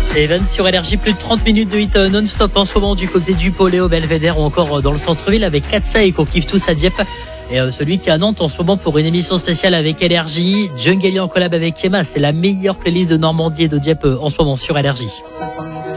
C'est Evan sur Énergie, plus de 30 minutes de hit non-stop en ce moment du côté du Polé au Belvédère ou encore dans le centre-ville avec Katsa et qu'on kiffe tous à Dieppe. Et celui qui est à Nantes en ce moment pour une émission spéciale avec Énergie, Jungle en collab avec Emma, c'est la meilleure playlist de Normandie et de Dieppe en ce moment sur Énergie.